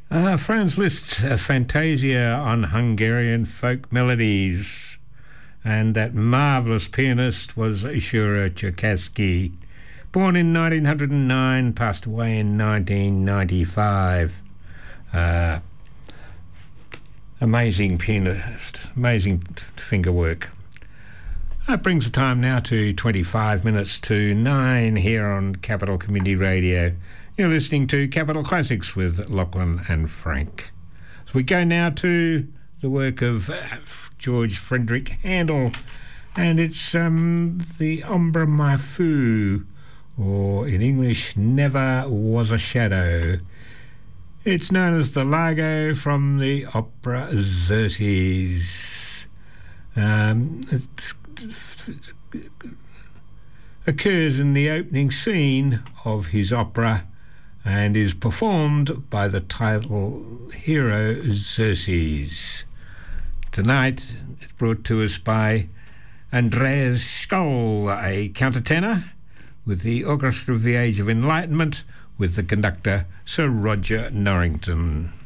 Franz Liszt's Fantasia on Hungarian folk melodies, and that marvellous pianist was Shura Cherkassky, born in 1909, passed away in 1995. Amazing pianist, amazing fingerwork. That brings the time now to 25 minutes to 9 here on Capital Community Radio. You're listening to Capital Classics with Lachlan and Frank. So we go now to the work of George Frederick Handel, and it's the Ombre mai fu, or in English, Never Was a Shadow. It's known as the Largo from the opera Xerxes. It occurs in the opening scene of his opera and is performed by the title hero Xerxes. Tonight it's brought to us by Andreas Scholl, a countertenor, with the Orchestra of the Age of Enlightenment, with the conductor Sir Roger Norrington.